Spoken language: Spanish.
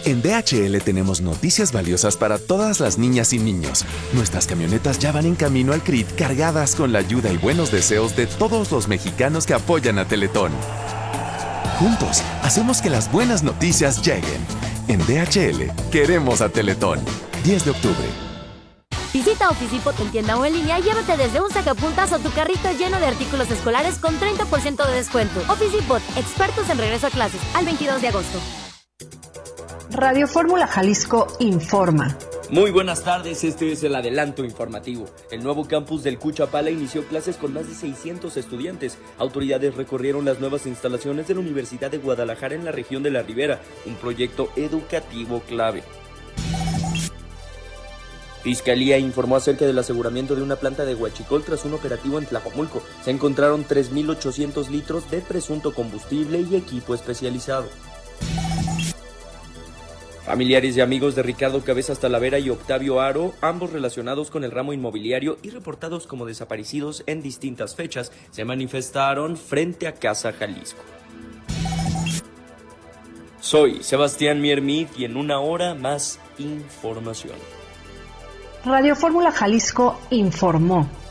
En DHL tenemos noticias valiosas para todas las niñas y niños. Nuestras camionetas ya van en camino al CRIT cargadas con la ayuda y buenos deseos de todos los mexicanos que apoyan a Teletón. Juntos, hacemos que las buenas noticias lleguen. En DHL, queremos a Teletón. 10 de octubre. Visita Officipot en tienda o en línea y llévate desde un sacapuntas o tu carrito lleno de artículos escolares con 30% de descuento. Officipot, expertos en regreso a clases, al 22 de agosto. Radio Fórmula Jalisco informa. Muy buenas tardes, este es el adelanto informativo. El nuevo campus del Cuchapala inició clases con más de 600 estudiantes. Autoridades recorrieron las nuevas instalaciones de la Universidad de Guadalajara en la región de la Ribera, un proyecto educativo clave. Fiscalía informó acerca del aseguramiento de una planta de huachicol tras un operativo en Tlajomulco. Se encontraron 3.800 litros de presunto combustible y equipo especializado. Familiares y amigos de Ricardo Cabezas Talavera y Octavio Haro, ambos relacionados con el ramo inmobiliario y reportados como desaparecidos en distintas fechas, se manifestaron frente a Casa Jalisco. Soy Sebastián Miermith y en una hora más información. Radio Fórmula Jalisco informó.